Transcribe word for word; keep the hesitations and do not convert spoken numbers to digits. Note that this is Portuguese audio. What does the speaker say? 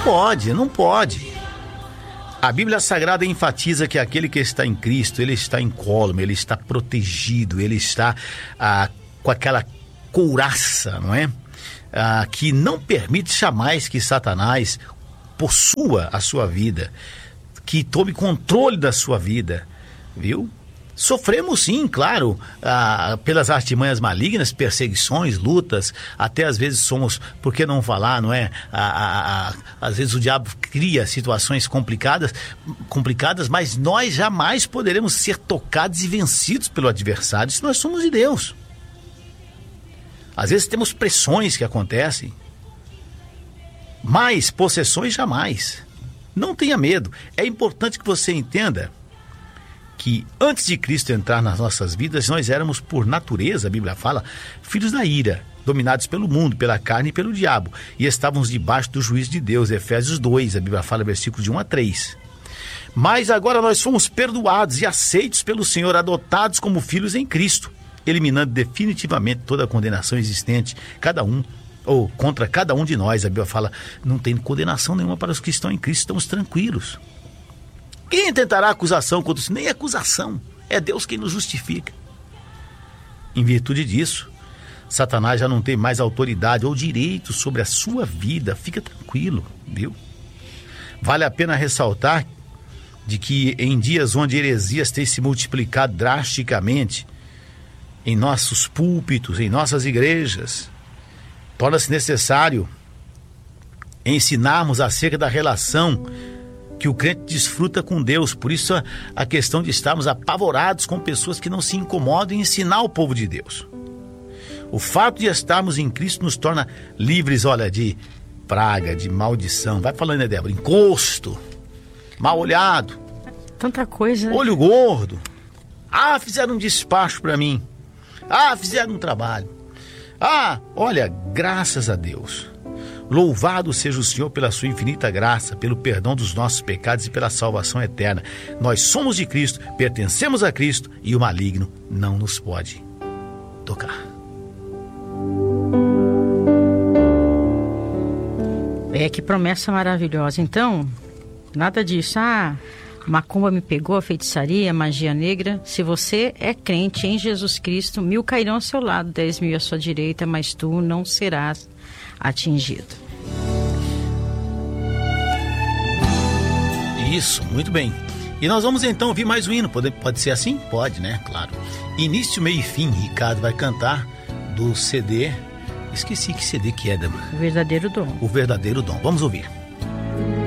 pode, não pode. A Bíblia Sagrada enfatiza que aquele que está em Cristo, ele está incólume, ele está protegido, ele está ah, com aquela couraça, não é? Ah, que não permite jamais que Satanás possua a sua vida, que tome controle da sua vida, viu? Sofremos sim, claro, ah, pelas artimanhas malignas, perseguições, lutas, até às vezes somos, por que não falar, não é? Ah, ah, ah, às vezes o diabo cria situações complicadas, complicadas, mas nós jamais poderemos ser tocados e vencidos pelo adversário se nós somos de Deus. Às vezes temos pressões que acontecem, mas possessões jamais. Não tenha medo. É importante que você entenda que antes de Cristo entrar nas nossas vidas, nós éramos por natureza, a Bíblia fala, filhos da ira, dominados pelo mundo, pela carne e pelo diabo, e estávamos debaixo do juízo de Deus. Efésios dois, a Bíblia fala, versículos de um a três. Mas agora nós fomos perdoados e aceitos pelo Senhor, adotados como filhos em Cristo, eliminando definitivamente toda a condenação existente, cada um, ou contra cada um de nós. A Bíblia fala, não tem condenação nenhuma para os que estão em Cristo, estamos tranquilos. Quem tentará acusação contra isso? Nem acusação, é Deus quem nos justifica. Em virtude disso, Satanás já não tem mais autoridade ou direito sobre a sua vida. Fica tranquilo, viu? Vale a pena ressaltar de que em dias onde heresias têm se multiplicado drasticamente em nossos púlpitos, em nossas igrejas, torna-se necessário ensinarmos acerca da relação que o crente desfruta com Deus. Por isso a, a questão de estarmos apavorados com pessoas que não se incomodam em ensinar o povo de Deus. O fato de estarmos em Cristo nos torna livres, olha, de praga, de maldição. Vai falando, né, Débora? Encosto, mal olhado, tanta coisa, né? Olho gordo. Ah, fizeram um despacho para mim. Ah, fizeram um trabalho. Ah, olha, graças a Deus. Louvado seja o Senhor pela sua infinita graça, pelo perdão dos nossos pecados e pela salvação eterna. Nós somos de Cristo, pertencemos a Cristo e o maligno não nos pode tocar. É, que promessa maravilhosa. Então, nada disso. Ah, macumba me pegou, feitiçaria, magia negra. Se você é crente em Jesus Cristo, mil cairão ao seu lado, dez mil à sua direita, mas tu não serás atingido. Isso, muito bem. E nós vamos então ouvir mais um hino. Pode, pode ser assim? Pode, né? Claro. Início, meio e fim. Ricardo vai cantar do C D. Esqueci que C D que é, Débora. O Verdadeiro Dom. O Verdadeiro Dom. Vamos ouvir.